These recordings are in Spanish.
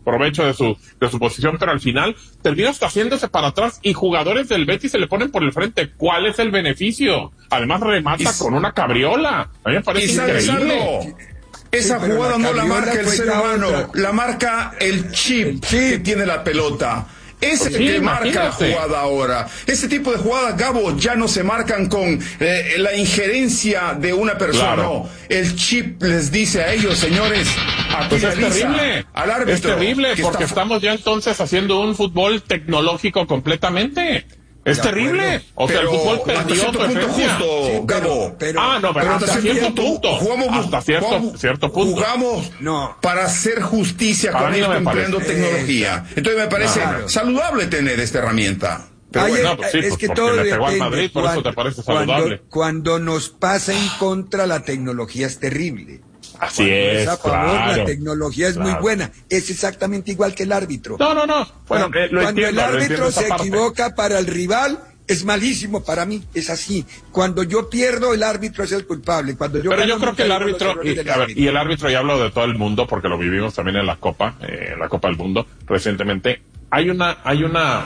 provecho de su posición, pero al final termina hasta haciéndose para atrás y jugadores del Betis se le ponen por el frente. ¿Cuál es el beneficio? Además remata con una cabriola. A mí me parece increíble. Esa jugada no la marca el ser humano, la marca el chip que tiene la pelota. Es el que marca la jugada ahora. Ese tipo de jugadas, Gabo, ya no se marcan con la injerencia de una persona. Claro. No, el chip les dice a ellos, señores, pues es terrible. Al árbitro. Es terrible porque estamos ya entonces haciendo un fútbol tecnológico completamente. Es terrible. O sea, el fútbol perdió su esencia. Justo, Gabo. Pero hasta cierto punto. Hasta cierto punto. Jugamos para hacer justicia con esto empleando tecnología. Entonces me parece saludable tener esta herramienta. Pero bueno, pues sí, es que todo le pegó al depende. Madrid, por eso te parece saludable. Cuando nos pasa en contra, la tecnología es terrible. Así es, a favor, la tecnología es muy buena. Es exactamente igual que el árbitro. No. Bueno, cuando el árbitro se equivoca para el rival, es malísimo para mí. Es así. Cuando yo pierdo, el árbitro es el culpable. Pero yo creo que el árbitro, y el árbitro, ya hablo de todo el mundo, porque lo vivimos también en la Copa del Mundo, recientemente. Hay una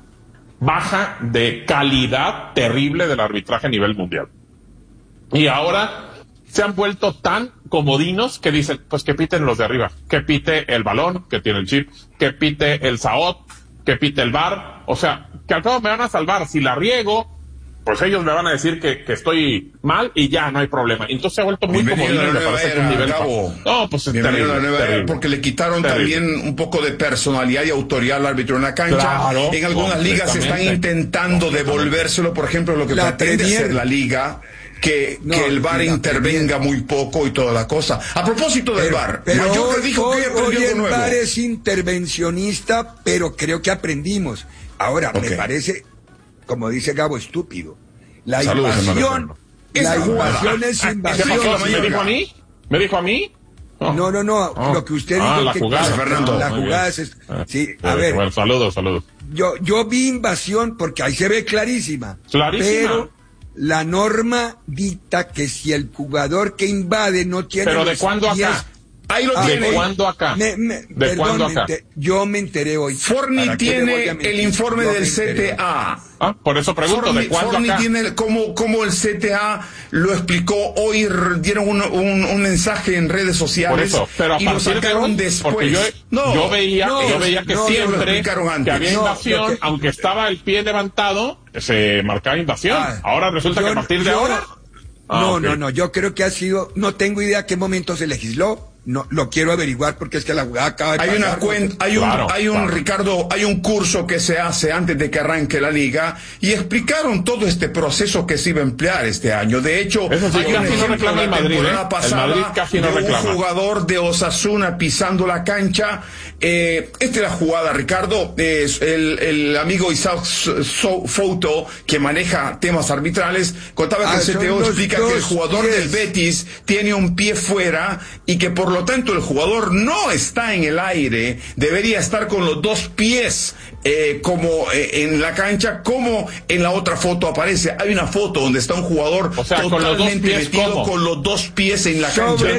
baja de calidad terrible del arbitraje a nivel mundial. Y ahora se han vuelto tan comodinos que dicen, pues que piten los de arriba, que pite el balón, que tiene el chip, que pite el SAOT, que pite el VAR, o sea, que al cabo me van a salvar. Si la riego, pues ellos me van a decir que estoy mal y ya no hay problema. Entonces se ha vuelto muy comodino y me parece que un nivel no, pues es terrible, porque le quitaron también un poco de personalidad y autoridad al árbitro en la cancha. Claro, en algunas ligas se están intentando devolvérselo, por ejemplo, lo que pretende hacer la liga, que el VAR intervenga muy poco y toda la cosa. A propósito del VAR, Mayorga dijo que hoy el VAR es intervencionista, pero creo que aprendimos. Ahora, me parece, como dice Gabo, estúpido. La invasión es invasión. ¿Me dijo a mí? No. Lo que usted dijo la que jugada, Fernando. La jugada es... Sí, a ver. Bueno, saludos. Yo vi invasión porque ahí se ve clarísima. Pero la norma dicta que si el jugador que invade no tiene... ¿Pero de cuándo acá? Ahí lo tiene. ¿De cuándo acá? ¿De cuándo acá? Yo me enteré hoy. Forni tiene el informe del CTA. Por eso pregunto, ¿de cuándo Forni acá? tiene como el CTA lo explicó hoy, dieron un mensaje en redes sociales. Por eso, pero a y lo partir sacaron de después. Porque yo veía que siempre que había invasión, aunque estaba el pie levantado, se marcaba invasión. Ahora resulta que a partir de ahora... No, yo creo que ha sido, no tengo idea a qué momento se legisló, no, lo quiero averiguar porque es que la jugada acaba de pasar. Ricardo, hay un curso que se hace antes de que arranque la liga y explicaron todo este proceso que se iba a emplear este año. De hecho, hay un ejemplo de la temporada pasada de un jugador de Osasuna pisando la cancha. Esta es la jugada, Ricardo. El amigo Isaac Fouto, que maneja temas arbitrales, contaba que el CTO explica que el jugador del Betis tiene un pie fuera y que por lo tanto el jugador no está en el aire, debería estar con los dos pies como en la cancha, como en la otra foto aparece. Hay una foto donde está un jugador totalmente metido con los dos pies en la cancha.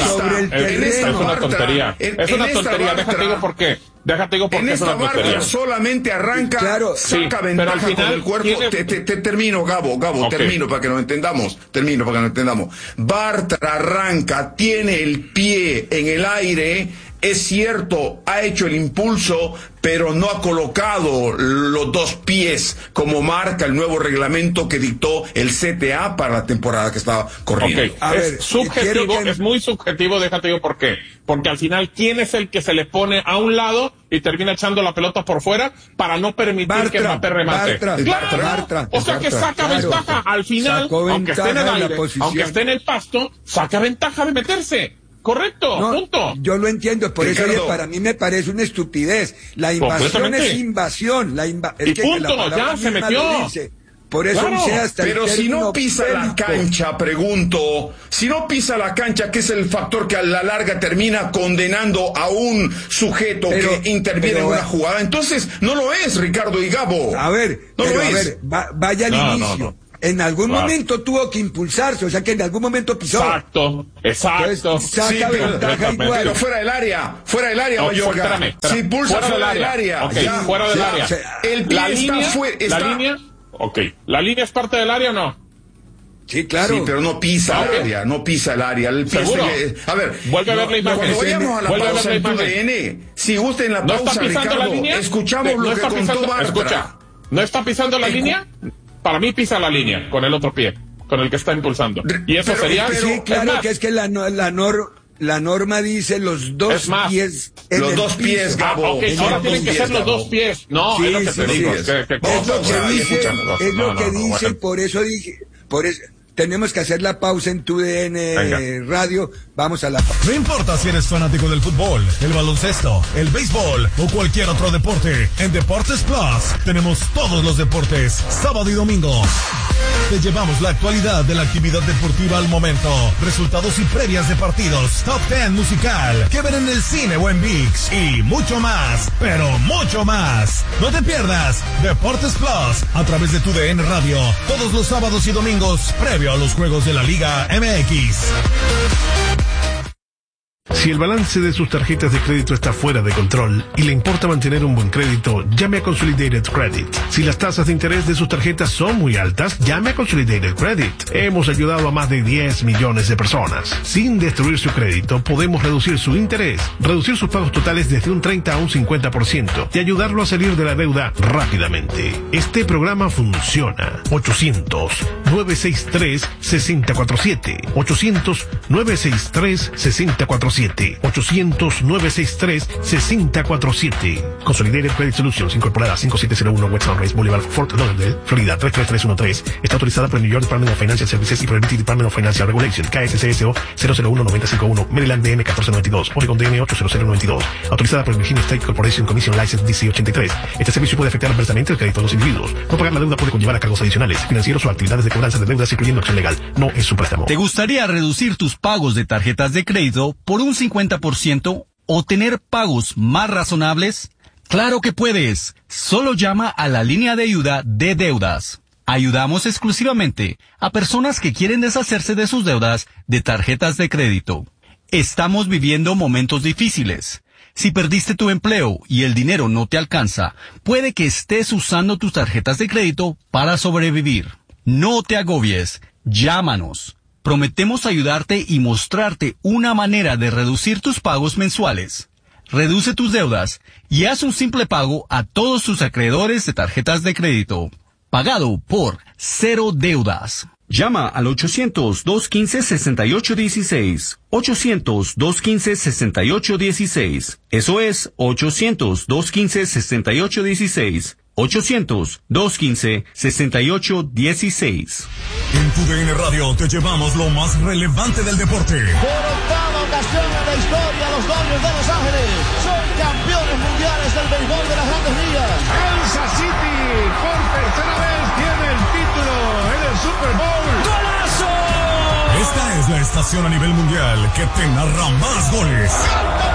Es una tontería. Déjate digo por qué. En esta barra solamente arranca, saca ventaja con el cuerpo. Te termino, Gabo, termino para que nos entendamos. Bartra arranca, tiene el pie en el aire, es cierto, ha hecho el impulso, pero no ha colocado los dos pies como marca el nuevo reglamento que dictó el CTA para la temporada que estaba corriendo. Es muy subjetivo, déjate digo por qué. Porque al final, ¿quién es el que se le pone a un lado y termina echando la pelota por fuera para no permitir que Mbappé remate? Bartra. O sea que saca ventaja al final, aunque esté en el aire, aunque esté en el pasto, saca ventaja de meterse. Correcto, punto. Yo lo entiendo, por eso para mí me parece una estupidez. La invasión es invasión. Ya se metió. Por eso hasta pero si no pisa la cancha, pregunto, si no pisa la cancha, ¿qué es el factor que a la larga termina condenando a un sujeto que interviene en una jugada? Entonces, no lo es, Ricardo y Gabo. Vaya al inicio. en algún momento tuvo que impulsarse, o sea que en algún momento pisó. Exacto. Entonces, saca ventaja igual. Pero fuera del área, Mayorga. Si impulsa fuera del área. Ok, fuera del área. El pie la línea, ok. ¿La línea es parte del área o no? Sí, claro. Sí, pero no pisa el área, no pisa el área. El pie a ver, vuelve a ver la imagen. Cuando vayamos a la pausa en TUDN, si gusta en la pausa, Ricardo, escuchamos lo que contó Bartra. Escucha, ¿no está pisando la línea? Para mí pisa la línea con el otro pie, con el que está impulsando. Y eso sería... Sí, claro, que es que la norma dice los dos pies. Los dos pies, Gabo. Ok, ahora tienen que ser los dos pies. No, es lo que te digo. Es lo que dice, por eso dije... Tenemos que hacer la pausa en TUDN Radio. Vamos a la pausa. No importa si eres fanático del fútbol, el baloncesto, el béisbol o cualquier otro deporte. En Deportes Plus tenemos todos los deportes, sábado y domingo. Te llevamos la actualidad de la actividad deportiva al momento, resultados y previas de partidos, top 10 musical, que ver en el cine o en ViX y mucho más, pero mucho más. No te pierdas Deportes Plus a través de TUDN Radio todos los sábados y domingos previo a los juegos de la Liga MX. Si el balance de sus tarjetas de crédito está fuera de control y le importa mantener un buen crédito, llame a Consolidated Credit. Si las tasas de interés de sus tarjetas son muy altas, llame a Consolidated Credit. Hemos ayudado a más de 10 millones de personas. Sin destruir su crédito, podemos reducir su interés, reducir sus pagos totales desde un 30 a un 50% y ayudarlo a salir de la deuda rápidamente. Este programa funciona. 800-963-6047. 800-963-6047. 800-963-6047. Consolidated Credit Solutions, incorporada 5701 West Sunrise Boulevard, Fort Lauderdale, Florida 33313. Está autorizada por el New York Department of Financial Services y por el British Department of Financial Regulation, KSCSO 001-951, Maryland DM 1492, Oregon DM 80092. Autorizada por el Virginia State Corporation Commission License DC 83. Este servicio puede afectar adversamente el crédito de los individuos. No pagar la deuda puede conllevar a cargos adicionales, financieros o actividades de cobranza de deudas, incluyendo acción legal. No es un préstamo. ¿Te gustaría reducir tus pagos de tarjetas de crédito por un 50% o tener pagos más razonables? ¡Claro que puedes! Solo llama a la línea de ayuda de deudas. Ayudamos exclusivamente a personas que quieren deshacerse de sus deudas de tarjetas de crédito. Estamos viviendo momentos difíciles. Si perdiste tu empleo y el dinero no te alcanza, puede que estés usando tus tarjetas de crédito para sobrevivir. No te agobies. Llámanos. Prometemos ayudarte y mostrarte una manera de reducir tus pagos mensuales. Reduce tus deudas y haz un simple pago a todos tus acreedores de tarjetas de crédito. Pagado por Cero Deudas. Llama al 800-215-6816. 800-215-6816. Eso es 800-215-6816. 800-215-6816. En TUDN Radio te llevamos lo más relevante del deporte. Por octava ocasión en la historia, los Dodgers de Los Ángeles son campeones mundiales del béisbol de las Grandes Ligas. Kansas City por tercera vez tiene el título en el Super Bowl. ¡Golazo! Esta es la estación a nivel mundial que te narra más goles. ¡Cántalo!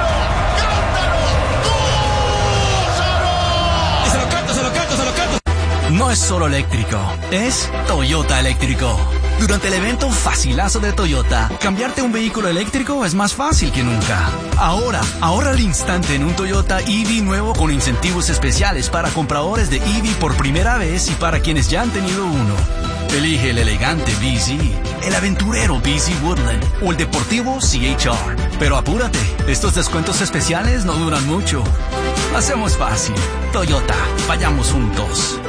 No es solo eléctrico, es Toyota eléctrico. Durante el evento Facilazo de Toyota, cambiarte un vehículo eléctrico es más fácil que nunca. Ahora, ahorra al instante en un Toyota EV nuevo con incentivos especiales para compradores de EV por primera vez y para quienes ya han tenido uno. Elige el elegante BZ, el aventurero BZ Woodland o el deportivo CHR. Pero apúrate, estos descuentos especiales no duran mucho. Hacemos fácil. Toyota, vayamos juntos.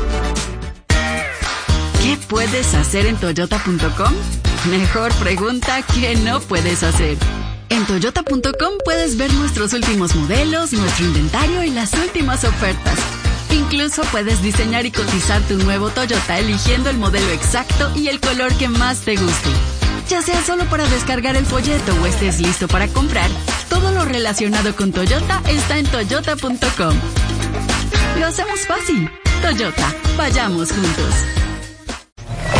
¿Qué puedes hacer en Toyota.com? Mejor pregunta, ¿qué no puedes hacer? En Toyota.com puedes ver nuestros últimos modelos, nuestro inventario y las últimas ofertas. Incluso puedes diseñar y cotizar tu nuevo Toyota eligiendo el modelo exacto y el color que más te guste. Ya sea solo para descargar el folleto o estés listo para comprar, todo lo relacionado con Toyota está en Toyota.com. Lo hacemos fácil. Toyota, vayamos juntos.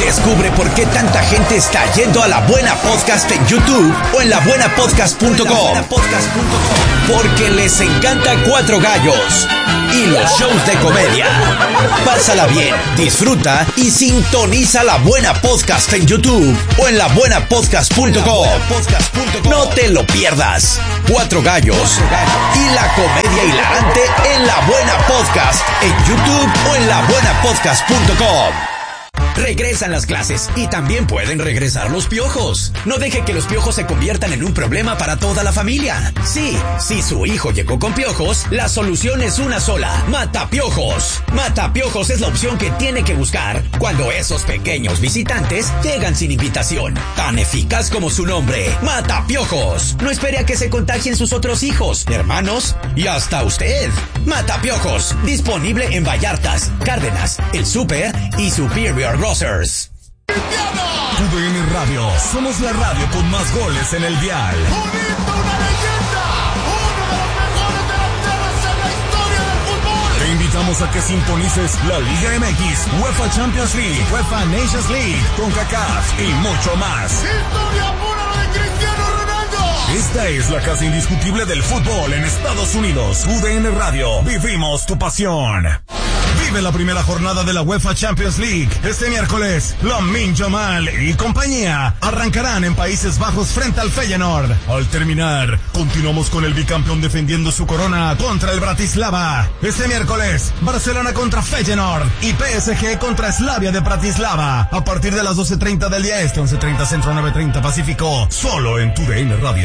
Descubre por qué tanta gente está yendo a La Buena Podcast en YouTube o en labuenapodcast.com. Porque les encanta Cuatro Gallos y los shows de comedia. Pásala bien, disfruta y sintoniza La Buena Podcast en YouTube o en labuenapodcast.com. No te lo pierdas. Cuatro Gallos y la comedia hilarante en La Buena Podcast en YouTube o en labuenapodcast.com. Regresan las clases y también pueden regresar los piojos. No deje que los piojos se conviertan en un problema para toda la familia. Sí, si su hijo llegó con piojos, la solución es una sola: Matapiojos. Matapiojos es la opción que tiene que buscar cuando esos pequeños visitantes llegan sin invitación. Tan eficaz como su nombre, Matapiojos. No espere a que se contagien sus otros hijos, hermanos y hasta usted. Matapiojos, disponible en Vallartas, Cárdenas, El Super y Superior Grocers. TUDN Radio, somos la radio con más goles en el dial. ¡Una leyenda! ¡Uno de los mejores delanteros en la historia del fútbol! Te invitamos a que sintonices la Liga MX, UEFA Champions League, UEFA Nations League, CONCACAF y mucho más. ¡Historia pura de Cristiano Ronaldo! Esta es la casa indiscutible del fútbol en Estados Unidos. TUDN Radio, vivimos tu pasión. Vive la primera jornada de la UEFA Champions League. Este miércoles, Lamine Yamal y compañía arrancarán en Países Bajos frente al Feyenoord. Al terminar, continuamos con el bicampeón defendiendo su corona contra el Bratislava. Este miércoles, Barcelona contra Feyenoord y PSG contra Slavia de Bratislava. A partir de las 12:30 del día este, 11:30 centro, 9:30 pacífico, solo en TUDN Radio.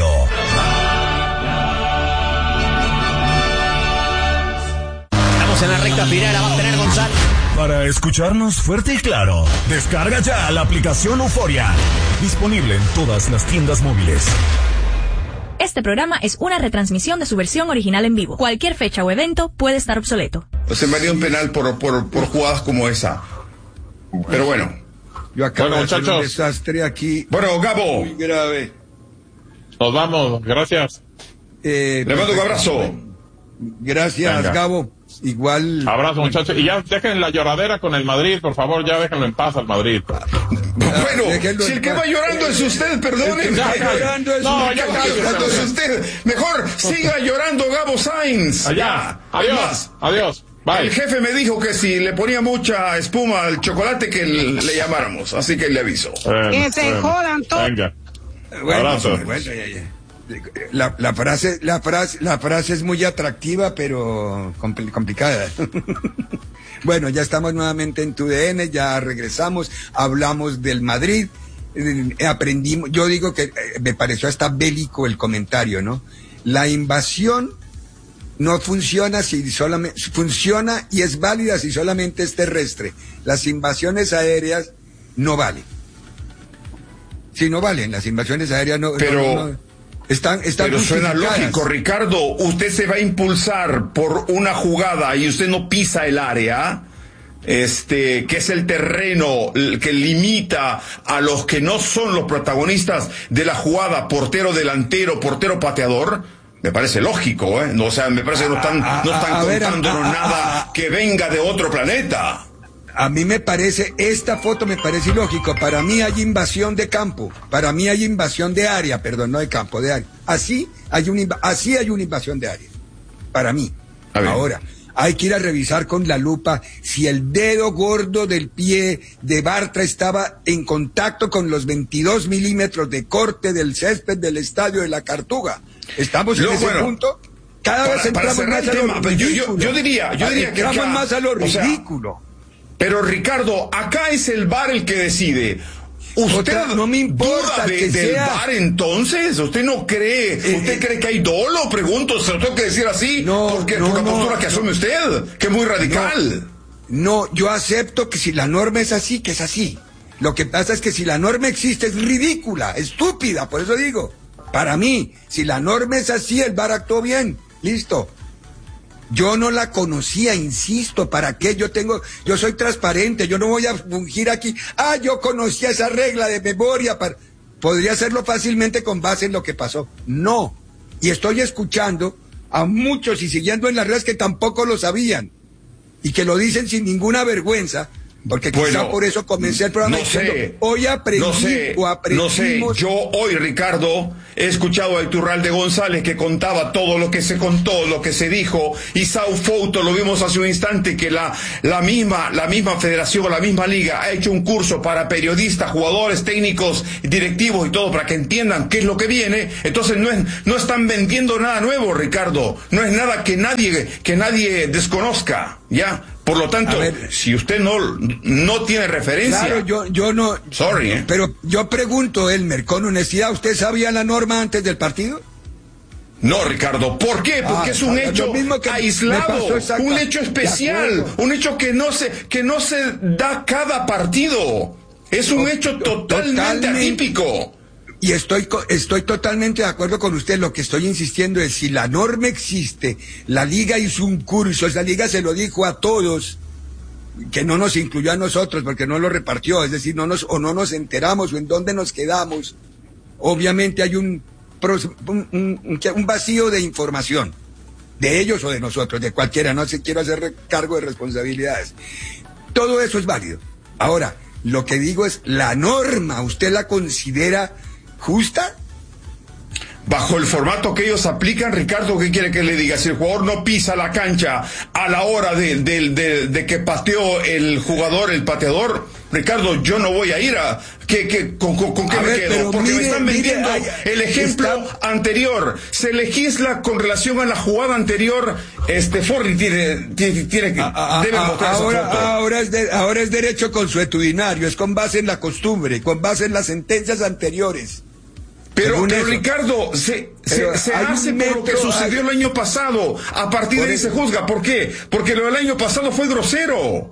En la recta final va a tener Gonzalo. Para escucharnos fuerte y claro, descarga ya la aplicación Euforia. Disponible en todas las tiendas móviles. Este programa es una retransmisión de su versión original en vivo. Cualquier fecha o evento puede estar obsoleto. Se me dio un penal por jugadas como esa. Pero bueno. Yo acabo de hacer un desastre aquí. Bueno, Gabo. Muy grave. Nos vamos, gracias. Le mando un abrazo. Gracias, venga. Gabo. Igual. Abrazo, muchachos. Y ya dejen la lloradera con el Madrid, por favor, ya déjenlo en paz al Madrid. Bueno, si el que va llorando es usted, perdone. Ya es usted. Mejor siga llorando Gabo Sainz. Allá. Adiós. Adiós. Bye. El jefe me dijo que si le ponía mucha espuma al chocolate que le llamáramos, así que le aviso. Que se jodan todos. Venga. Abrazo. La frase es muy atractiva, pero complicada. Bueno, ya estamos nuevamente en TUDN, ya regresamos, hablamos del Madrid, aprendimos, yo digo que me pareció hasta bélico el comentario, ¿no? La invasión no funciona si solamente funciona y es válida si solamente es terrestre. Las invasiones aéreas no valen. Si no valen, las invasiones aéreas no. Pero pero suena lógico, Ricardo. Usted se va a impulsar por una jugada y usted no pisa el área, que es el terreno que limita a los que no son los protagonistas de la jugada, portero delantero, portero pateador. Me parece lógico, ¿eh? No, o sea, me parece que no están contándonos nada que venga de otro planeta. A mí me parece, esta foto me parece ilógico. Para mí hay invasión de campo. Para mí hay invasión de área, perdón, no de campo, de área. Así hay una invasión de área. Para mí. Ahora, hay que ir a revisar con la lupa si el dedo gordo del pie de Bartra estaba en contacto con los 22 milímetros de corte del césped del estadio de la Cartuga. ¿Estamos en ese punto? Cada vez entramos más a lo ridículo. Yo diría que entramos más a lo ridículo. Pero Ricardo, acá es el VAR el que decide. ¿Usted no me importa del VAR entonces? ¿Usted no cree? ¿Usted cree que hay dolo? Pregunto, ¿se lo tengo que decir así? Por la postura que asume usted, que es muy radical. No, yo acepto que si la norma es así, que es así. Lo que pasa es que si la norma existe es ridícula, estúpida, por eso digo. Para mí, si la norma es así, el VAR actuó bien. Listo. Yo no la conocía, insisto, ¿para qué? Yo soy transparente, yo no voy a fungir aquí, yo conocía esa regla de memoria, podría hacerlo fácilmente con base en lo que pasó. No, y estoy escuchando a muchos y siguiendo en las redes que tampoco lo sabían, y que lo dicen sin ninguna vergüenza, Porque quizá por eso comencé el programa diciendo, hoy aprendimos. Yo hoy, Ricardo, he escuchado a Iturralde González que contaba todo lo que se contó, lo que se dijo, y Sao Fouto, lo vimos hace un instante, que la misma federación, la misma liga, ha hecho un curso para periodistas, jugadores, técnicos, directivos y todo, para que entiendan qué es lo que viene. Entonces no están vendiendo nada nuevo, Ricardo. No es nada que nadie desconozca, ¿ya? Por lo tanto, si usted no tiene referencia... Claro, yo no... Sorry, Pero yo pregunto, Elmer, con honestidad, ¿usted sabía la norma antes del partido? No, Ricardo. ¿Por qué? Porque es un hecho aislado, un hecho especial, un hecho que no se da cada partido. Es un hecho totalmente atípico. Y estoy totalmente de acuerdo con usted. Lo que estoy insistiendo es, si la norma existe, la liga hizo un curso, esa liga se lo dijo a todos, que no nos incluyó a nosotros porque no lo repartió, es decir, no nos enteramos o en dónde nos quedamos. Obviamente hay un vacío de información, de ellos o de nosotros, de cualquiera, no se quiero hacer cargo de responsabilidades. Todo eso es válido. Ahora, lo que digo es, la norma, ¿usted la considera justa? Bajo el formato que ellos aplican, Ricardo, ¿qué quiere que le diga? Si el jugador no pisa la cancha a la hora de que pateó el jugador, el pateador, Ricardo, yo no voy a ir a... ¿Con qué me quedo? Porque me están vendiendo el ejemplo anterior. Se legisla con relación a la jugada anterior. Forni tiene que... debe mostrar esa foto. Ahora es derecho consuetudinario, es con base en la costumbre, con base en las sentencias anteriores. Pero Ricardo, se hace por lo que sucedió el año pasado. A partir de ahí se juzga. ¿Por qué? Porque lo del año pasado fue grosero.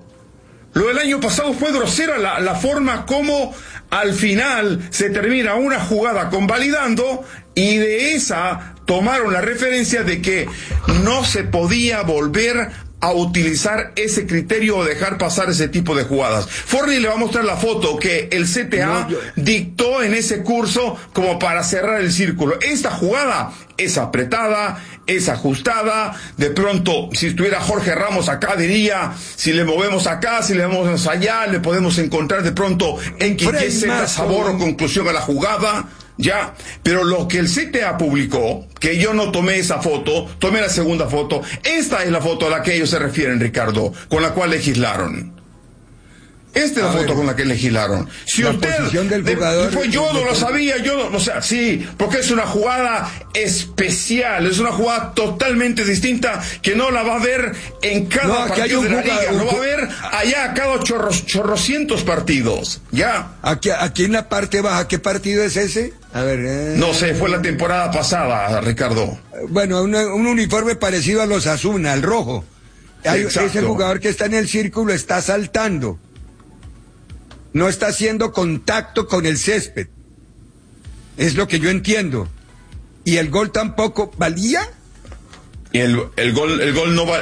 La forma como al final se termina una jugada convalidando, y de esa tomaron la referencia de que no se podía volver a utilizar ese criterio o dejar pasar ese tipo de jugadas. Forni le va a mostrar la foto que el CTA dictó en ese curso como para cerrar el círculo. Esta jugada es apretada, es ajustada. De pronto, si estuviera Jorge Ramos acá, diría, si le movemos acá, si le movemos allá, le podemos encontrar de pronto en que sea sabor o conclusión a la jugada. Ya, pero lo que el CTA publicó, que yo no tomé esa foto, tomé la segunda foto, esta es la foto a la que ellos se refieren, Ricardo, con la cual legislaron. Esta es la foto con la que legislaron. Si usted yo no lo sabía, sí, porque es una jugada especial, es una jugada totalmente distinta que no la va a ver en cada partido de la liga, no va a ver allá cada chorrocientos partidos. Ya. Aquí en la parte baja, ¿qué partido es ese? A ver. No sé, fue la temporada pasada, Ricardo. Bueno, un uniforme parecido a los Asuna, el rojo. Ese jugador que está en el círculo está saltando. No está haciendo contacto con el césped. Es lo que yo entiendo. ¿Y el gol tampoco valía? Y el gol no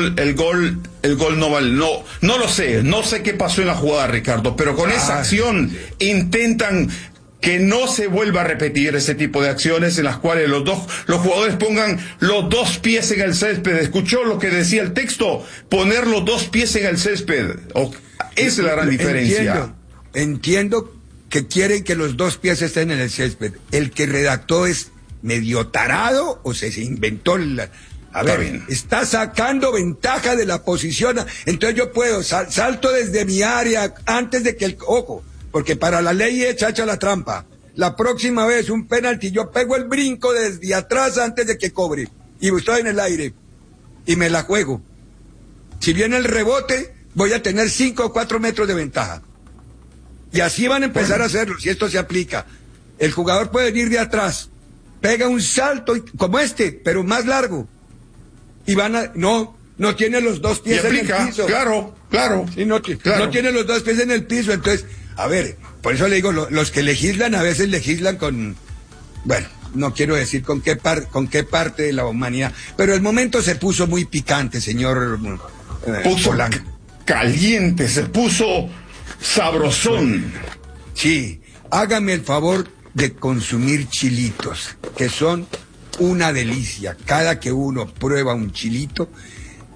vale. No lo sé. No sé qué pasó en la jugada, Ricardo, pero con esa acción intentan que no se vuelva a repetir ese tipo de acciones en las cuales los jugadores pongan los dos pies en el césped. ¿Escuchó lo que decía el texto? Poner los dos pies en el césped. Esa es la gran diferencia. Entiendo que quieren que los dos pies estén en el césped. El que redactó es medio tarado o se inventó está sacando ventaja de la posición. Entonces yo puedo, salto desde mi área antes de que porque para la ley es chacha la trampa. La próxima vez un penalti, yo pego el brinco desde atrás antes de que cobre. Y estoy en el aire. Y me la juego. Si viene el rebote, voy a tener 5 o 4 metros de ventaja. Y así van a empezar a hacerlo, si esto se aplica. El jugador puede venir de atrás, pega un salto como pero más largo. Y no tiene los dos pies en el piso. Claro. Sí, no tiene los dos pies en el piso. Entonces, a ver, por eso le digo, los que legislan a veces legislan con... Bueno, no quiero decir con qué parte de la humanidad. Pero el momento se puso muy picante, señor Polanco. Caliente, se puso... sabrosón. Sí, hágame el favor de consumir chilitos, que son una delicia. Cada que uno prueba un chilito,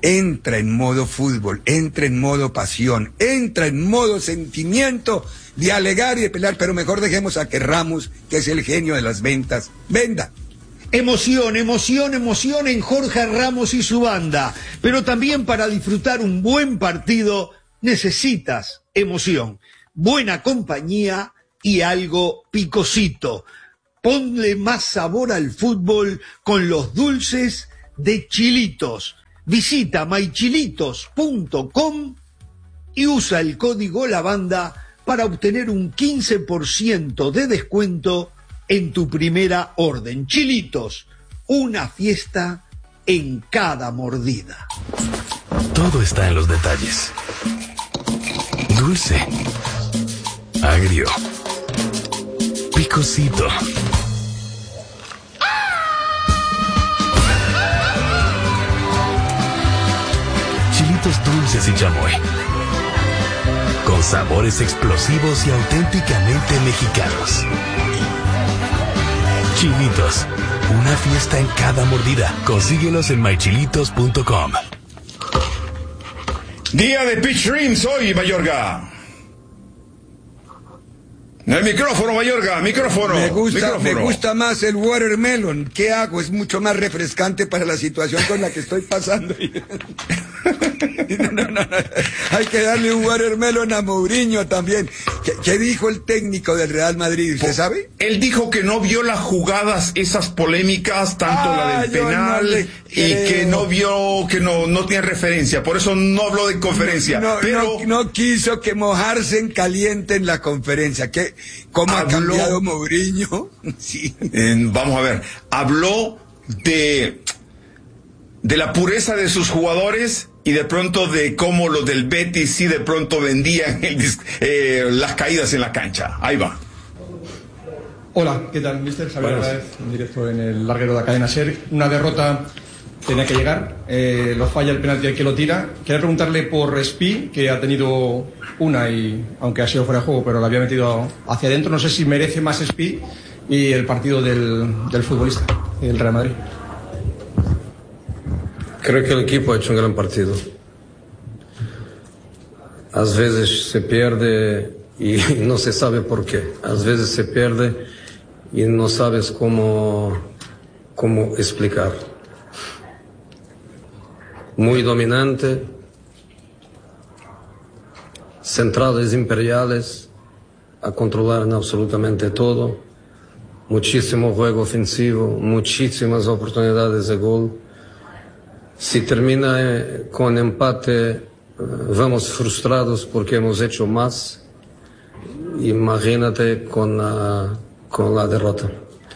entra en modo fútbol, entra en modo pasión, entra en modo sentimiento de alegar y de pelear, pero mejor dejemos a que Ramos, que es el genio de las ventas, venda. Emoción, emoción, emoción en Jorge Ramos y su banda. Pero también para disfrutar un buen partido necesitas emoción, buena compañía y algo picosito. Ponle más sabor al fútbol con los dulces de Chilitos. Visita mychilitos.com y usa el código La Banda para obtener un 15% de descuento en tu primera orden. Chilitos, una fiesta en cada mordida. Todo está en los detalles. Dulce, agrio, picosito. Chilitos dulces y chamoy, con sabores explosivos y auténticamente mexicanos. Chilitos, una fiesta en cada mordida. Consíguelos en mychilitos.com. Día de Pitch Dreams hoy, Mayorga. El micrófono, Mayorga, micrófono. Me gusta más el watermelon. ¿Qué hago? Es mucho más refrescante para la situación con la que estoy pasando. No. Hay que darle un watermelon a Mourinho también. ¿Qué dijo el técnico del Real Madrid? ¿Usted sabe? Él dijo que no vio las jugadas, esas polémicas, tanto la del penal y que no vio, que no tiene referencia. Por eso no habló de conferencia. No quiso que mojarse en caliente en la conferencia. ¿Cómo ha cambiado Mourinho? Sí. Vamos a ver. Habló de la pureza de sus jugadores y de pronto de cómo los del Betis sí de pronto vendían las caídas en la cancha. Ahí va. Hola, ¿qué tal, mister? Javier Álvarez, en directo en el larguero de la cadena SER. Una derrota tenía que llegar, lo falla el penalti al que lo tira. Quería preguntarle por Espi, que ha tenido una, y aunque ha sido fuera de juego, pero la había metido hacia adentro. No sé si merece más Espi y el partido del futbolista, el Real Madrid. Creo que el equipo ha hecho un gran partido. A veces se pierde y no se sabe por qué. A veces se pierde y no sabes cómo explicar. Muy dominante, centrales imperiales, a controlar en absolutamente todo, muchísimo juego ofensivo, muchísimas oportunidades de gol. Si termina con empate, vamos frustrados porque hemos hecho más. Imagínate con la derrota.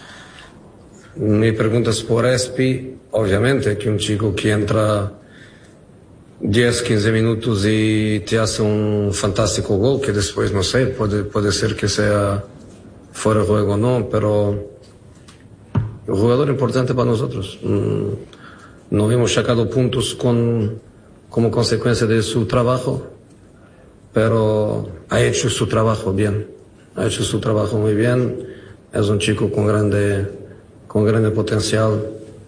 Mi pregunta es por Espi. Obviamente que un chico que entra 10, 15 minutos y te hace un fantástico gol, que después, no sé, puede ser que sea fuera de juego o no, pero un jugador importante para nosotros. No hemos sacado puntos como consecuencia de su trabajo, pero ha hecho su trabajo bien. Ha hecho su trabajo muy bien. Es un chico con grande potencial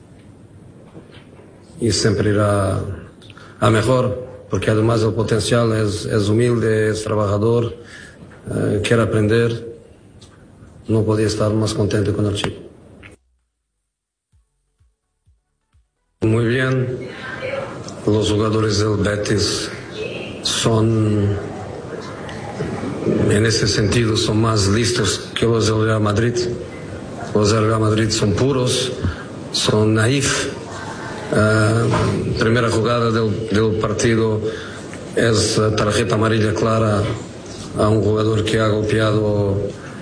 y siempre irá a mejor, porque además del potencial es humilde, es trabajador, quiere aprender. No podía estar más contento con el chico. Muy bien, los jugadores del Betis en ese sentido, son más listos que los del Real Madrid. Los del Real Madrid son puros, son naif. Primera jugada del partido es tarjeta amarilla clara a un jugador que ha golpeado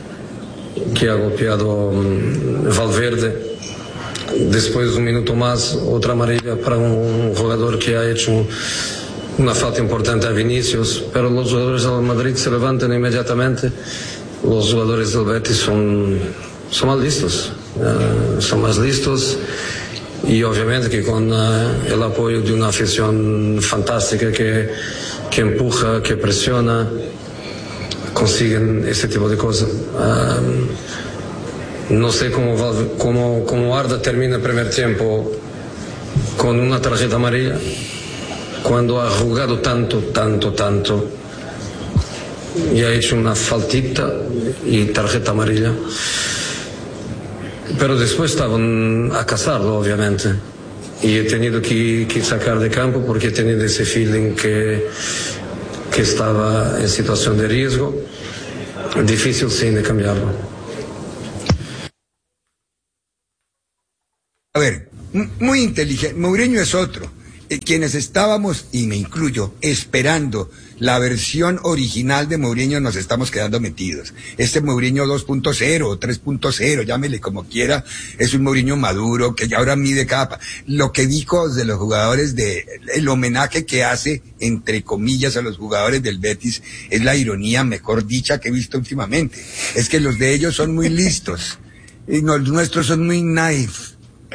Valverde. Después, un minuto más, otra amarilla para un jugador que ha hecho una falta importante a Vinicius, pero los jugadores del Madrid se levantan inmediatamente. Los jugadores del Betis son más listos, y obviamente que con el apoyo de una afición fantástica que empuja, que presiona, consiguen este tipo de cosas. No sé cómo Arda termina el primer tiempo con una tarjeta amarilla, cuando ha jugado tanto, y ha hecho una faltita y tarjeta amarilla. Pero después estaban a cazarlo, obviamente. Y he tenido que sacar de campo porque he tenido ese feeling que estaba en situación de riesgo. Difícil, sí, de cambiarlo. A ver, muy inteligente. Mourinho es otro. Quienes estábamos, y me incluyo, esperando la versión original de Mourinho, nos estamos quedando metidos. Este Mourinho 2.0 o 3.0, llámele como quiera, es un Mourinho maduro que ya ahora mide capa. Lo que dijo de los jugadores el homenaje que hace, entre comillas, a los jugadores del Betis, es la ironía mejor dicha que he visto últimamente. Es que los de ellos son muy listos y los nuestros son muy naif.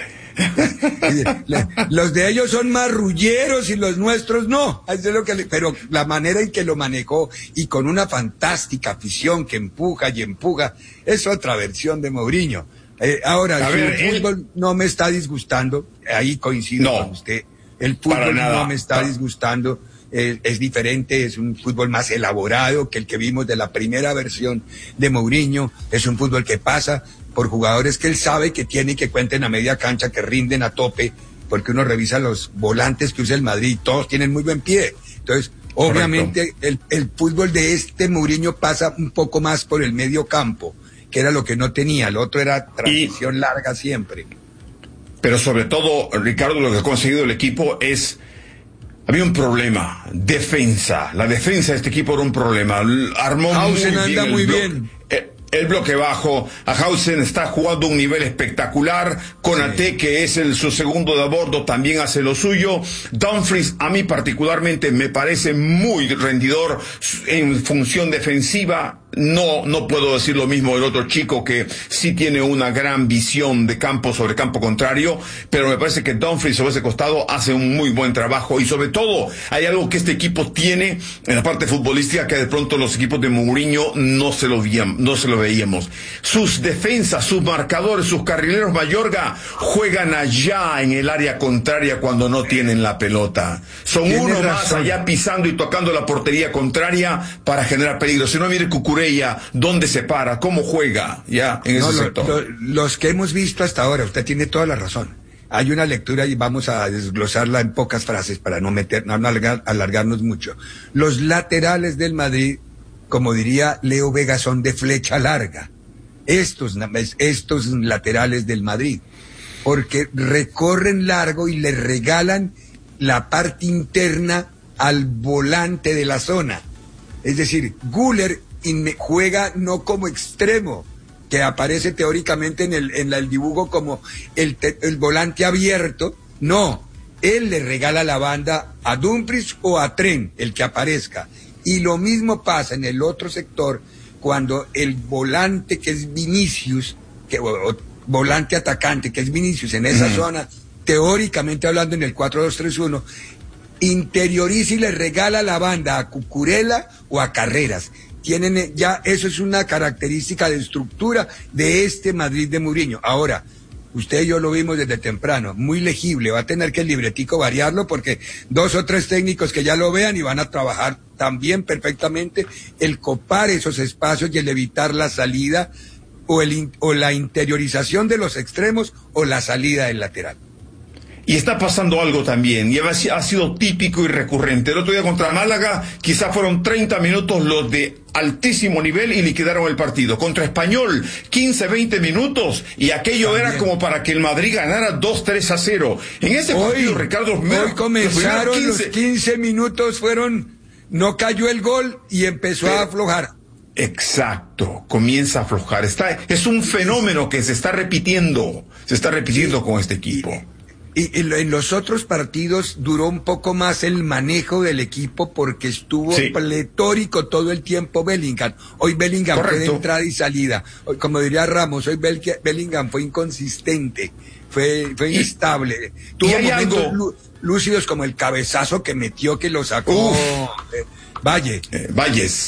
Los de ellos son marrulleros y los nuestros no. Eso es lo que pero la manera en que lo manejó y con una fantástica afición que empuja y empuja es otra versión de Mourinho. Ahora, el fútbol no me está disgustando, ahí coincido con usted. El fútbol no me está disgustando. Es diferente, es un fútbol más elaborado que el que vimos de la primera versión de Mourinho. Es un fútbol que pasa por jugadores que él sabe que tiene y que cuenten a media cancha, que rinden a tope, porque uno revisa los volantes que usa el Madrid, todos tienen muy buen pie. Entonces, obviamente, el fútbol de este Mourinho pasa un poco más por el medio campo, que era lo que no tenía, el otro era transición larga siempre. Pero sobre todo, Ricardo, lo que ha conseguido el equipo es... Había un problema, defensa. La defensa de este equipo era un problema. Armó muy bien. El bloque bajo, Ahausen está jugando un nivel espectacular, Konaté, que es su segundo de a bordo, también hace lo suyo. Dumfries, a mí particularmente, me parece muy rendidor en función defensiva. No puedo decir lo mismo del otro chico que sí tiene una gran visión de campo sobre campo contrario, pero me parece que Dumfries sobre ese costado hace un muy buen trabajo y sobre todo hay algo que este equipo tiene en la parte futbolística que de pronto los equipos de Mourinho no se lo veíamos. Sus defensas, sus marcadores, sus carrileros Mayorga juegan allá en el área contraria cuando no tienen la pelota. Son uno más allá pisando y tocando la portería contraria para generar peligro. Si no, mire Cucurella, dónde se para, cómo juega, ya, en ese sector. Los que hemos visto hasta ahora, usted tiene toda la razón. Hay una lectura y vamos a desglosarla en pocas frases para no alargarnos mucho. Los laterales del Madrid, como diría Leo Vega, son de flecha larga. Estos laterales del Madrid, porque recorren largo y le regalan la parte interna al volante de la zona. Es decir, Güler juega no como extremo, que aparece teóricamente en el dibujo como el volante abierto. No, él le regala la banda a Dumfries o a Trent, el que aparezca. Y lo mismo pasa en el otro sector cuando el volante que es Vinicius, volante atacante que es Vinicius en esa zona, teóricamente hablando en el 4-2-3-1, interioriza y le regala la banda a Cucurella o a Carreras. Tienen ya, eso es una característica de estructura de este Madrid de Mourinho. Ahora, usted y yo lo vimos desde temprano, muy legible, va a tener que el libretico variarlo porque 2 o 3 técnicos que ya lo vean y van a trabajar también perfectamente el copar esos espacios y el evitar la salida o la interiorización de los extremos o la salida del lateral. Y está pasando algo también, y ha sido típico y recurrente. El otro día contra Málaga, quizás fueron 30 minutos los de altísimo nivel y liquidaron el partido. Contra Español, 15, 20 minutos, y aquello también era como para que el Madrid ganara 2-3-0. En ese partido, Ricardo... Hoy comenzaron los 15 minutos, no cayó el gol y empezó a aflojar. Exacto, comienza a aflojar. Es un fenómeno que se está repitiendo con este equipo. Y en los otros partidos duró un poco más el manejo del equipo porque estuvo pletórico todo el tiempo Bellingham. Hoy Bellingham fue de entrada y salida. Hoy, como diría Ramos, hoy Bellingham fue inconsistente, fue inestable. Tuvo momentos lúcidos como el cabezazo que metió, que lo sacó Valles.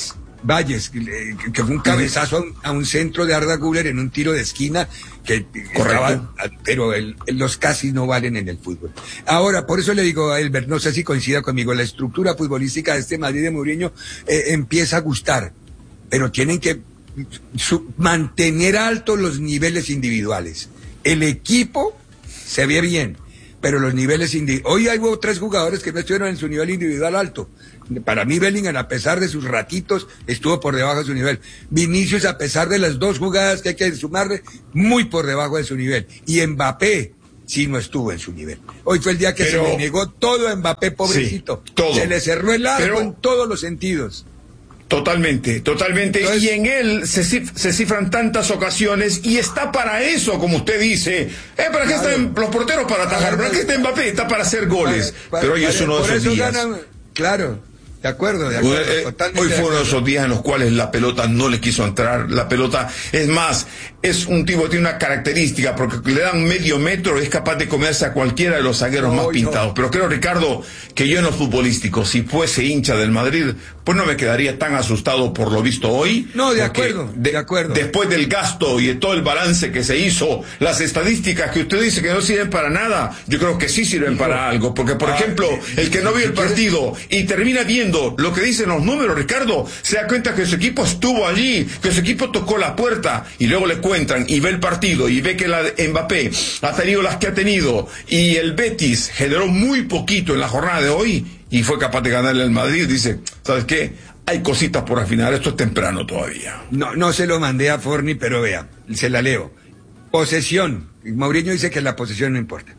Valles, que fue un cabezazo a un centro de Arda Güler en un tiro de esquina, pero los casi no valen en el fútbol. Ahora, por eso le digo a Elber, no sé si coincida conmigo, la estructura futbolística de este Madrid de Mourinho empieza a gustar, pero tienen que mantener altos los niveles individuales. El equipo se ve bien, pero los niveles hoy hubo 3 jugadores que no estuvieron en su nivel individual alto. Para mí Bellingham, a pesar de sus ratitos, estuvo por debajo de su nivel. Vinicius, a pesar de las 2 jugadas que hay que sumarle, muy por debajo de su nivel. Y Mbappé sí no estuvo en su nivel. Hoy fue el día que se le negó todo a Mbappé, pobrecito. Sí, todo. Se le cerró el arco en todos los sentidos. Totalmente. Entonces, y en él se cifran tantas ocasiones y está para eso, como usted dice. ¿Para qué están los porteros? Para atajar. ¿Para qué está Mbappé? Está para hacer goles. Pero hoy es uno de esos días. Claro. De acuerdo. Hoy fue uno de esos días en los cuales la pelota no le quiso entrar. La pelota, es más, es un tipo que tiene una característica, porque le dan medio metro y es capaz de comerse a cualquiera de los zagueros más pintados. Pero creo, Ricardo, que yo en lo futbolístico, si fuese hincha del Madrid, pues no me quedaría tan asustado por lo visto hoy. No, de acuerdo. Después del gasto y de todo el balance que se hizo, las estadísticas que usted dice que no sirven para nada, yo creo que sí sirven para algo. Porque, por ejemplo, el que no vio el partido y termina viendo lo que dicen los números, Ricardo, se da cuenta que su equipo estuvo allí, que su equipo tocó la puerta, y luego le cuentan y ve el partido y ve que la Mbappé ha tenido las que ha tenido y el Betis generó muy poquito en la jornada de hoy y fue capaz de ganarle al Madrid. Dice, ¿sabes qué? Hay cositas por afinar, esto es temprano todavía. No se lo mandé a Forni, pero vea, se la leo. Posesión. Mourinho dice que la posesión no importa.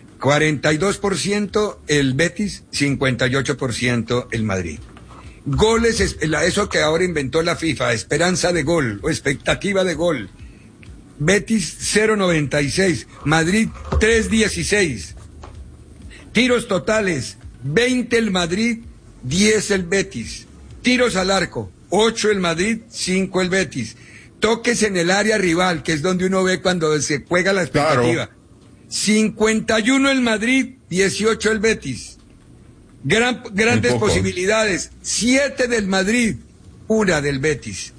42% el Betis, 58% el Madrid. Goles, eso que ahora inventó la FIFA, esperanza de gol o expectativa de gol. Betis 0.96, Madrid 3.16. Tiros totales, 20 el Madrid, 10 el Betis. Tiros al arco, 8 el Madrid, 5 el Betis. Toques en el área rival, que es donde uno ve cuando se juega la expectativa. Claro. 51 el Madrid, 18 el Betis. Grandes posibilidades. 7 del Madrid, 1 del Betis.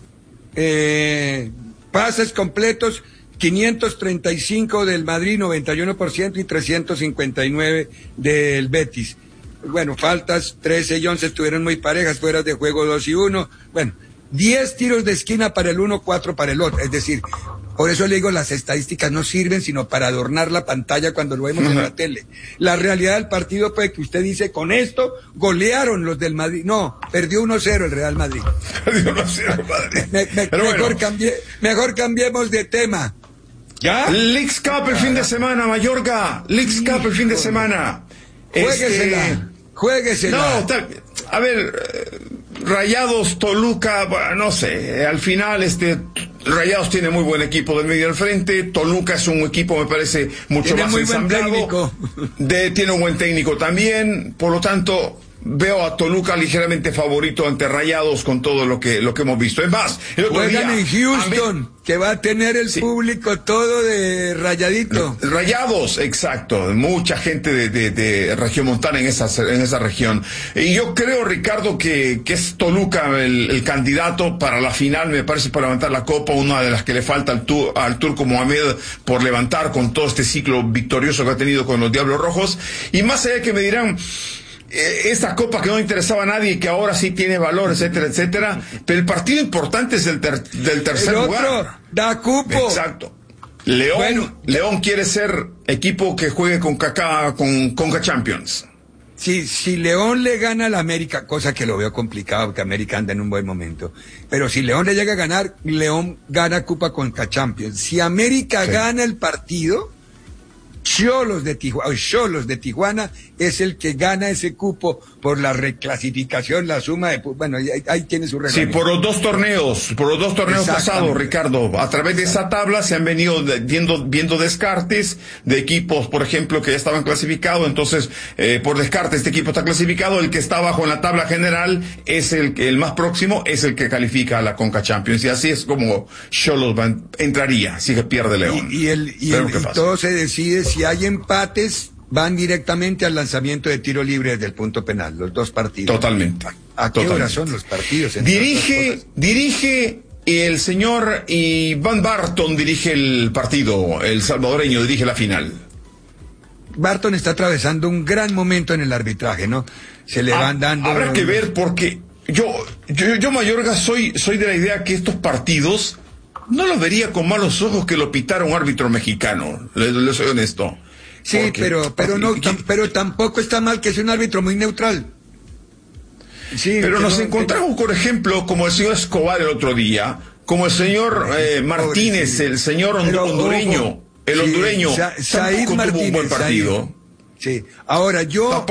Pases completos, 535 del Madrid, 91%, y 359 del Betis. Bueno, faltas, 13 y 11 estuvieron muy parejas, fuera de juego 2 y 1. Bueno, 10 tiros de esquina para el uno, 4 para el otro. Es decir, por eso le digo, las estadísticas no sirven sino para adornar la pantalla cuando lo vemos en la tele. La realidad del partido fue que usted dice, con esto golearon los del Madrid. No, perdió 1-0 el Real Madrid. Perdió 1-0 el Madrid. Mejor cambiemos de tema. ¿Ya? Leagues Cup el fin de semana, Mallorca. Leagues Cup el fin de semana. Juéguesela. No, a ver, Rayados, Toluca, bueno, no sé, al final Rayados tiene muy buen equipo del medio al frente, Toluca es un equipo, me parece, mucho más ensamblado, tiene un buen técnico también, por lo tanto veo a Toluca ligeramente favorito ante Rayados con todo lo que hemos visto. Es más, el otro juegan día, en Houston, que va a tener el público todo de rayadito. Rayados, exacto. Mucha gente de Regiomontana en esa región. Y yo creo, Ricardo, que es Toluca el candidato para la final, me parece, para levantar la copa, una de las que le falta al Turco Mohamed por levantar con todo este ciclo victorioso que ha tenido con los Diablos Rojos. Y más allá de que me dirán, esta copa que no interesaba a nadie y que ahora sí tiene valor, etcétera, etcétera, pero el partido importante es del tercer lugar. Otro da cupo. Exacto. León quiere ser equipo que juegue con Conca Champions. Si León le gana al América, cosa que lo veo complicado porque América anda en un buen momento, pero si León le llega a ganar, León gana Copa Conca Champions. Si América gana el partido, Xolos de Tijuana es el que gana ese cupo por la reclasificación, la suma de, bueno, ahí tiene su reglamento. Sí, por los dos torneos pasados, Ricardo, a través de esa tabla se han venido viendo descartes de equipos, por ejemplo, que ya estaban clasificados. Entonces, por descarte, este equipo está clasificado, el que está abajo en la tabla general es el más próximo, es el que califica a la Conca Champions, y así es como Xolos entraría, si que pierde León. Y todo se decide si hay empates van directamente al lanzamiento de tiro libre desde el punto penal, los dos partidos. Totalmente. ¿A qué hora son los partidos? Dirige el señor Iván Barton, dirige el partido, el salvadoreño dirige la final. Barton está atravesando un gran momento en el arbitraje, ¿no? Se le van dando... Habrá que ver, porque yo Mayorga, soy de la idea que estos partidos no los vería con malos ojos que lo pitara un árbitro mexicano, le soy honesto. Sí, pero tampoco está mal que sea un árbitro muy neutral. Sí, pero nos encontramos, por ejemplo, como el señor Escobar el otro día, como el señor Martínez, el señor hondureño. El hondureño Said Martínez tuvo un buen partido. Sí. Ahora,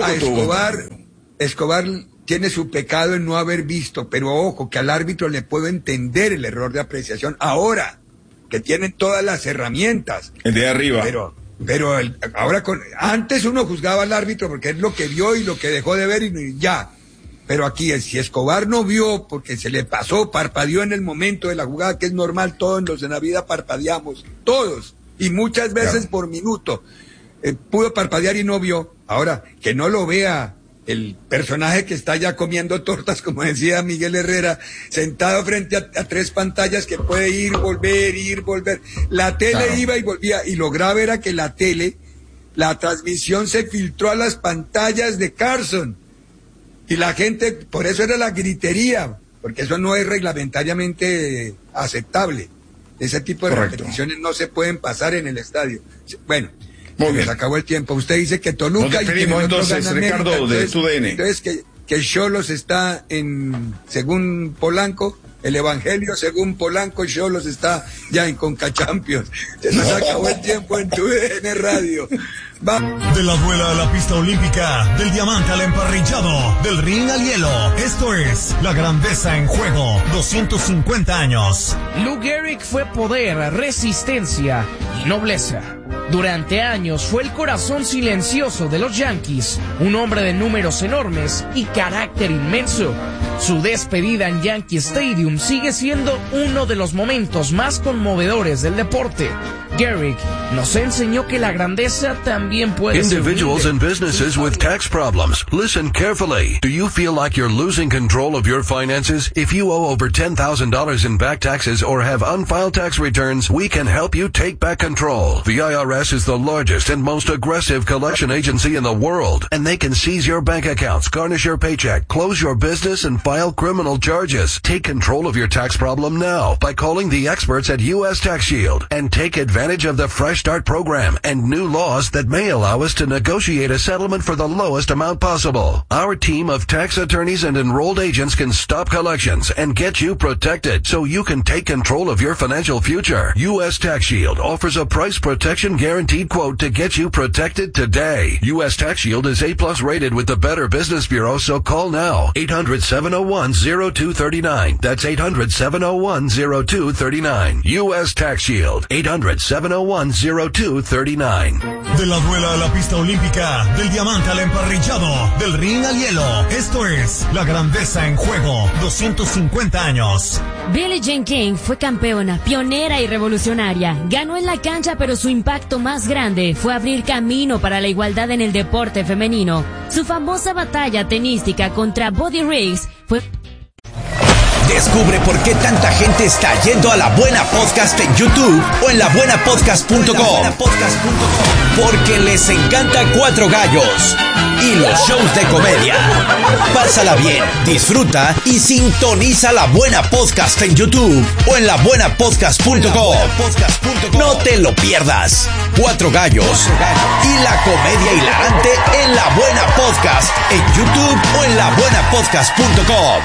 Escobar tiene su pecado en no haber visto, pero ojo, que al árbitro le puedo entender el error de apreciación ahora, que tienen todas las herramientas. El de arriba. Pero antes uno juzgaba al árbitro porque es lo que vio y lo que dejó de ver y ya. Pero aquí, si Escobar no vio porque se le pasó, parpadeó en el momento de la jugada, que es normal, todos en la vida parpadeamos, todos. Y muchas veces por minuto. Pudo parpadear y no vio. Ahora, que no lo vea el personaje que está ya comiendo tortas, como decía Miguel Herrera, sentado frente a 3 pantallas que puede ir, volver. La tele iba y volvía. Y lo grave era que la transmisión se filtró a las pantallas de Carson. Y la gente, por eso era la gritería, porque eso no es reglamentariamente aceptable. Ese tipo de repeticiones no se pueden pasar en el estadio. Bueno, se acabó el tiempo. Usted dice que Toluca... Nos despedimos entonces, Ricardo, de TUDN. Entonces que Xolos está según Polanco, el Evangelio según Polanco, Xolos está ya en Conca Champions. Se nos acabó el tiempo en TUDN Radio. De la duela a la pista olímpica, del diamante al emparrillado, del ring al hielo. Esto es La Grandeza en Juego, 250 años. Lou Gehrig fue poder, resistencia y nobleza. Durante años fue el corazón silencioso de los Yankees, un hombre de números enormes y carácter inmenso. Su despedida en Yankee Stadium sigue siendo uno de los momentos más conmovedores del deporte. Gehrig nos enseñó que la grandeza también puede Individuals and businesses with tax problems. Listen carefully. Do you feel like you're losing control of your finances? If you owe over $10,000 in back taxes or have unfiled tax returns, we can help you take back control. The IRS is the largest and most aggressive collection agency in the world, and they can seize your bank accounts, garnish your paycheck, close your business, and file criminal charges. Take control of your tax problem now by calling the experts at U.S. Tax Shield and take advantage of the Fresh Start program and new laws that may allow us to negotiate a settlement for the lowest amount possible. Our team of tax attorneys and enrolled agents can stop collections and get you protected so you can take control of your financial future. U.S. Tax Shield offers a price protection guaranteed quote to get you protected today. U.S. Tax Shield is A+ rated with the Better Business Bureau, so call now. 800-701-0239. That's 800-701-0239. U.S. Tax Shield. 800-701-0239. De la duela a la pista olímpica, del diamante al emparrillado, del ring al hielo. Esto es La Grandeza en Juego, 250 años. Billie Jean King fue campeona, pionera y revolucionaria. Ganó en la cancha, pero su impacto más grande fue abrir camino para la igualdad en el deporte femenino. Su famosa batalla tenística contra Buddy Riggs fue... Descubre por qué tanta gente está yendo a La Buena Podcast en YouTube o en labuenapodcast.com. Porque les encanta Cuatro Gallos y los shows de comedia. Pásala bien, disfruta y sintoniza La Buena Podcast en YouTube o en labuenapodcast.com. No te lo pierdas. Cuatro Gallos y la comedia hilarante en La Buena Podcast en YouTube o en labuenapodcast.com.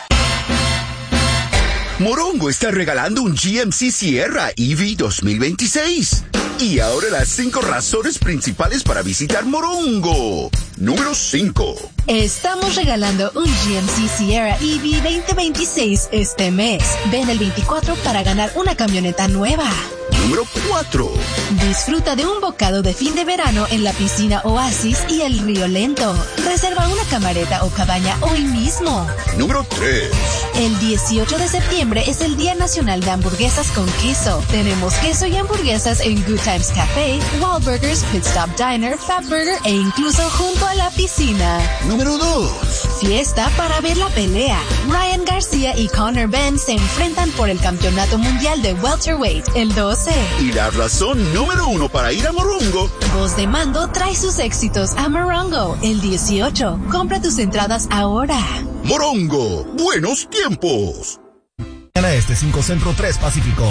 Morongo está regalando un GMC Sierra EV 2026. Y ahora las 5 razones principales para visitar Morongo. Número 5. Estamos regalando un GMC Sierra EV 2026 este mes. Ven el 24 para ganar una camioneta nueva. Número 4. Disfruta de un bocado de fin de verano en la piscina Oasis y el Río Lento. Reserva una camareta o cabaña hoy mismo. Número 3. El 18 de septiembre es el Día Nacional de Hamburguesas con Queso. Tenemos queso y hamburguesas en Good Times Café, Wahlburgers, Pit Stop Diner, Fatburger e incluso junto a la piscina. Número 2. Fiesta para ver la pelea. Ryan García y Conor Benn se enfrentan por el Campeonato Mundial de Welterweight el 12. Y la razón número 1 para ir a Morongo. Voz de Mando trae sus éxitos a Morongo el 18. Compra tus entradas ahora. Morongo, buenos tiempos. Este 5 Centro 3 Pacífico.